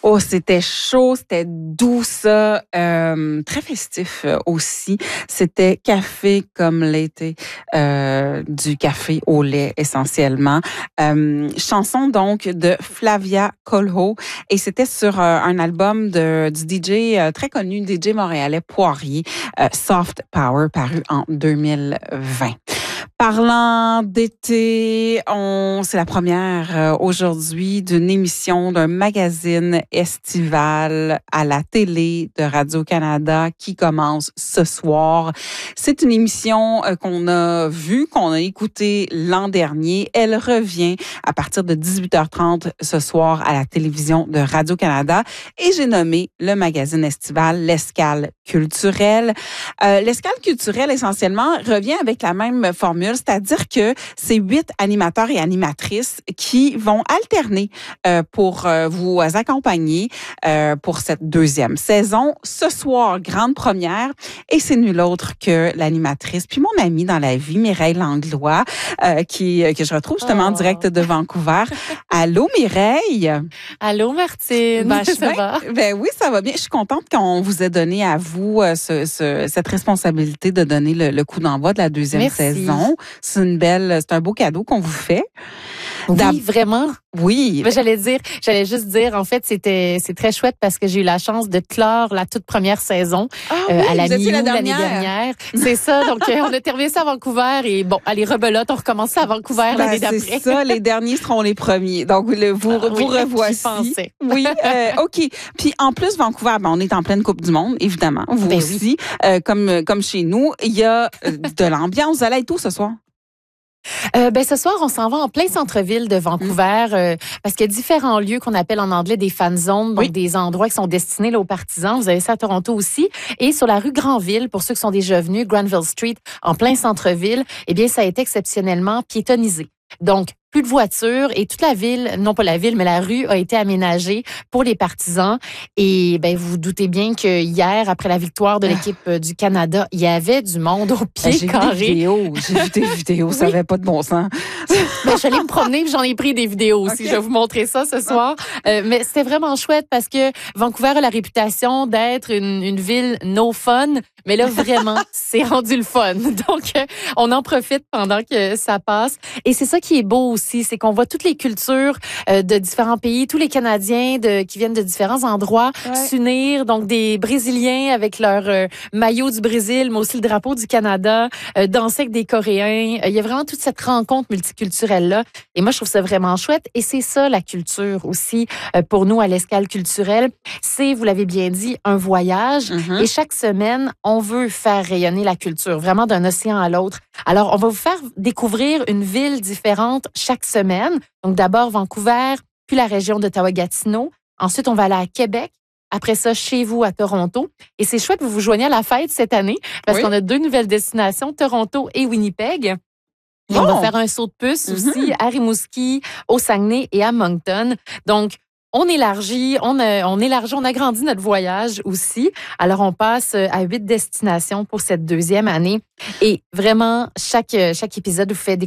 Oh, c'était chaud, c'était doux, ça. Très festif aussi. C'était café comme l'été, du café au lait essentiellement. Chanson donc de Flavia Kolho et c'était sur un album du DJ très connu, DJ montréalais Poirier, Soft Power, paru en 2020. Parlant d'été, c'est la première aujourd'hui d'une émission d'un magazine estival à la télé de Radio-Canada qui commence ce soir. C'est une émission qu'on a vue, qu'on a écoutée l'an dernier. Elle revient à partir de 18h30 ce soir à la télévision de Radio-Canada et j'ai nommé le magazine estival l'Escale culturelle. L'Escale culturelle, essentiellement, revient avec la même formule, c'est-à-dire que c'est 8 animateurs et animatrices qui vont alterner pour vous accompagner pour cette deuxième saison. Ce soir, grande première, et c'est nul autre que l'animatrice, puis mon amie dans la vie, Mireille Langlois, que je retrouve justement en direct de Vancouver. Allô, Mireille? Allô, Martine? Ça va? Ben oui, ça va bien. Je suis contente qu'on vous ait donné à vous cette responsabilité de donner le coup d'envoi de la deuxième saison. C'est un beau cadeau qu'on vous fait. Oui, vraiment. Oui. Ben, j'allais juste dire, en fait, c'est très chouette parce que j'ai eu la chance de clore la toute première saison à la mi-août l'année dernière. C'est ça. Donc, on a terminé ça à Vancouver et bon, allez, rebelote, on recommence ça à Vancouver l'année d'après. C'est ça, les derniers seront les premiers. Donc, vous revoici. Oui, OK. Puis, en plus, Vancouver, on est en pleine Coupe du Monde, évidemment. Vous aussi. Oui. Comme chez nous, il y a de l'ambiance. Vous allez être où ce soir? Ce soir, on s'en va en plein centre-ville de Vancouver parce qu'il y a différents lieux qu'on appelle en anglais des fan zones, donc des endroits qui sont destinés là, aux partisans. Vous avez ça à Toronto aussi. Et sur la rue Granville, pour ceux qui sont déjà venus, Granville Street, en plein centre-ville, eh bien, ça a été exceptionnellement piétonnisé. Donc, plus de voitures et toute la ville, non pas la ville, mais la rue a été aménagée pour les partisans. Et ben vous vous doutez bien que hier, après la victoire de l'équipe du Canada, il y avait du monde au pied carré. J'ai vu des vidéos, ça n'avait pas de bon sens. Je suis allée me promener et j'en ai pris des vidéos aussi. Okay. Je vais vous montrer ça ce soir. Mais c'était vraiment chouette parce que Vancouver a la réputation d'être une ville no fun. Mais là, vraiment, c'est rendu le fun. Donc, on en profite pendant que ça passe. Et c'est ça qui est beau aussi, c'est qu'on voit toutes les cultures de différents pays, tous les Canadiens qui viennent de différents endroits s'unir. Donc, des Brésiliens avec leur maillot du Brésil, mais aussi le drapeau du Canada, danser avec des Coréens. Il y a vraiment toute cette rencontre multiculturelle-là. Et moi, je trouve ça vraiment chouette. Et c'est ça, la culture aussi, pour nous, à l'Escale culturelle. C'est, vous l'avez bien dit, un voyage. Mm-hmm. Et chaque semaine, on veut faire rayonner la culture, vraiment d'un océan à l'autre. Alors, on va vous faire découvrir une ville différente chaque semaine. Donc, d'abord Vancouver, puis la région d'Ottawa-Gatineau. Ensuite, on va aller à Québec. Après ça, chez vous, à Toronto. Et c'est chouette, vous vous joignez à la fête cette année parce qu'on a 2 nouvelles destinations, Toronto et Winnipeg. Et on va faire un saut de puce aussi à Rimouski, au Saguenay et à Moncton. Donc, on élargit, on agrandit notre voyage aussi. Alors, on passe à 8 destinations pour cette deuxième année. Et vraiment, chaque épisode vous fait